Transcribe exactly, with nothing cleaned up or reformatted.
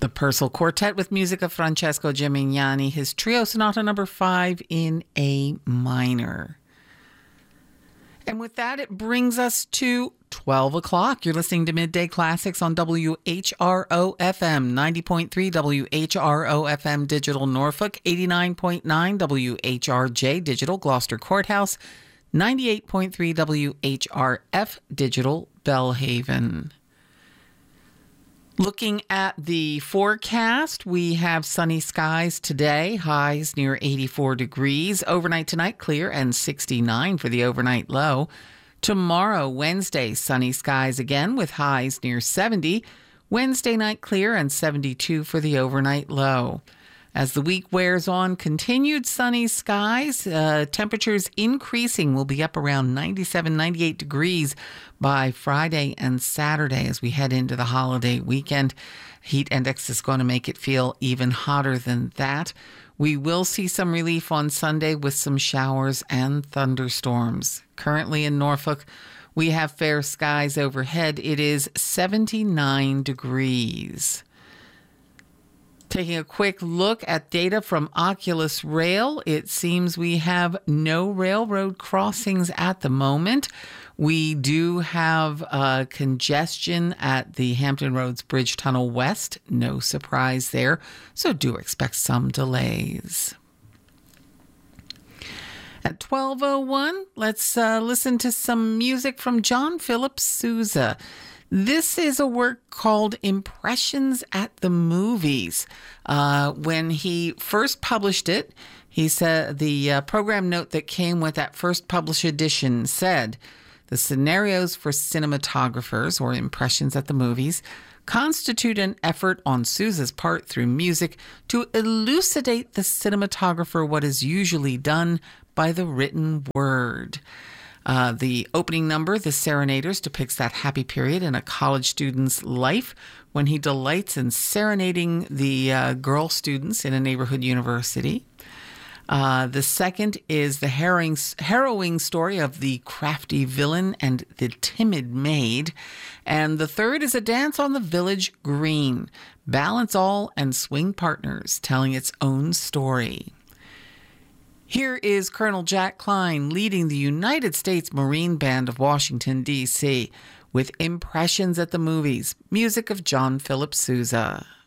The Purcell Quartet with music of Francesco Gimignani, his trio sonata number five in A minor. And with that, it brings us to twelve o'clock. You're listening to Midday Classics on W H R O F M, ninety point three W H R O F M Digital Norfolk, eighty-nine point nine W H R J Digital Gloucester Courthouse, ninety-eight point three W H R F Digital Bellhaven. Looking at the forecast, we have sunny skies today, highs near eighty-four degrees. Overnight tonight, clear and sixty-nine for the overnight low. Tomorrow, Wednesday, sunny skies again with highs near seventy. Wednesday night, clear and seventy-two for the overnight low. As the week wears on, continued sunny skies, uh, temperatures increasing, will be up around ninety-seven, ninety-eight degrees by Friday and Saturday as we head into the holiday weekend. Heat index is going to make it feel even hotter than that. We will see some relief on Sunday with some showers and thunderstorms. Currently in Norfolk, we have fair skies overhead. It is seventy-nine degrees. Taking a quick look at data from Oculus Rail, it seems we have no railroad crossings at the moment. We do have uh, congestion at the Hampton Roads Bridge Tunnel West. No surprise there, so do expect some delays. At twelve oh one, let's uh, listen to some music from John Philip Sousa. This is a work called Impressions at the Movies. Uh, when he first published it, he said the uh, program note that came with that first published edition said, the scenarios for cinematographers, or impressions at the movies, constitute an effort on Sousa's part through music to elucidate the cinematographer what is usually done by the written word. Uh, the opening number, The Serenaders, depicts that happy period in a college student's life when he delights in serenading the uh, girl students in a neighborhood university. Uh, the second is the harrowing, harrowing story of the crafty villain and the timid maid. And the third is a dance on the village green, balance all and swing partners, telling its own story. Here is Colonel Jack Klein leading the United States Marine Band of Washington, D C with Impressions at the Movies, music of John Philip Sousa.